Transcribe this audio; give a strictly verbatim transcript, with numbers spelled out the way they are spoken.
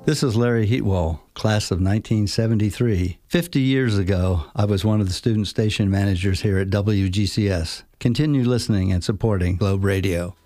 This is Larry Heatwell, class of nineteen seventy-three. Fifty years ago, I was one of the student station managers here at W G C S. Continue listening and supporting Globe Radio.